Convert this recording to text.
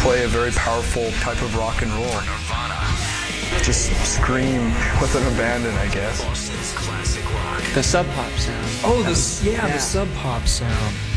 play a very powerful type of rock and roll. Just scream with an abandon, I guess. The Sub Pop sound. Oh, the Sub Pop sound.